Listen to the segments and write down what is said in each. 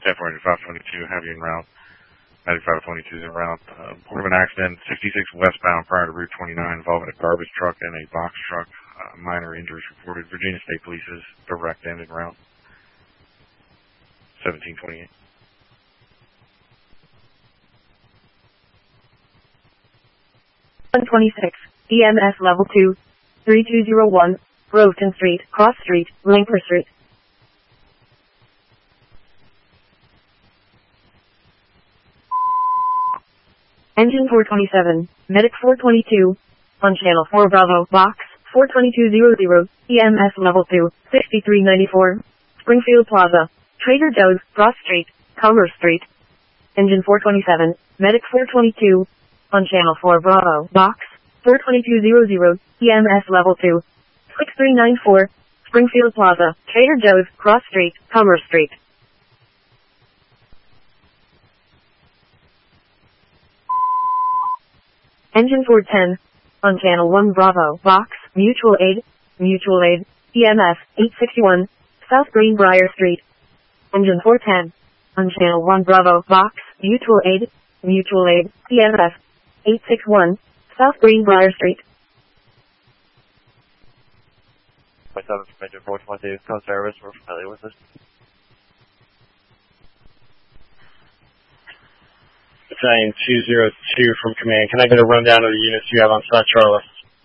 10-4, 522, heavy en route. 9522 is en route. Report of an accident, 66 westbound prior to Route 29 involving a garbage truck and a box truck. Minor injuries reported. Virginia State Police's direct end en route. 1728. EMS level 2, 3201, Groveton Street, Cross Street, Lankler Street. Engine 427, Medic 422, on Channel 4 Bravo, Box 42200, EMS level 2, 6394, Springfield Plaza, Trader Joe's, Cross Street, Commerce Street. Engine 427, Medic 422, on Channel 4 Bravo, Box 42200, EMS level 2, 6394, Springfield Plaza, Trader Joe's, Cross Street, Commerce Street. Engine 410, on Channel 1 Bravo, Box, Mutual Aid, EMS, 861, South Greenbrier Street. Engine 410, on Channel 1 Bravo, Box, Mutual Aid, EMS, 861, South Greenbrier Street. 7 from Engine 422, code service, we're familiar with this. Battalion 202 from command. Can I get a rundown of the units you have on site, Charlie?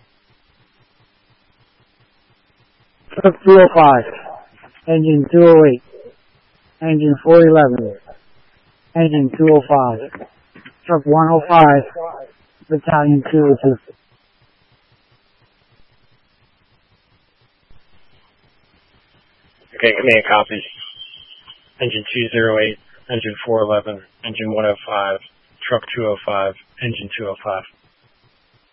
Truck 205, Engine 208, Engine 411, Engine 205, Truck 105, Battalion 202. Okay, command copy. Engine 208, Engine 411, Engine 105, Truck 205, Engine 205.